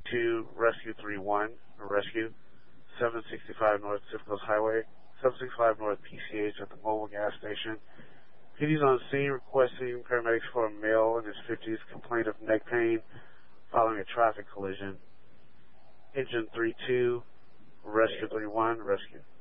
2, Rescue 3-1, Rescue, 765 North Pacific Coast Highway, 765 North PCH at the mobile gas station. PD's on scene requesting paramedics for a male in his 50s, complaint of neck pain following a traffic collision. Engine 3-2, Rescue 3-1, Rescue.